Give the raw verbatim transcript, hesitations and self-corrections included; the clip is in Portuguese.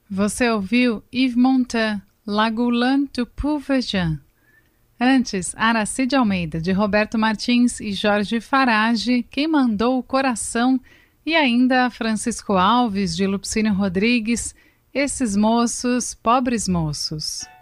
Você ouviu Yves Montand, La Goulante du Plouvejan. Antes, Aracide Almeida, de Roberto Martins e Jorge Farage, Quem Mandou o Coração, e ainda Francisco Alves, de Lupicínio Rodrigues, Esses Moços, Pobres Moços.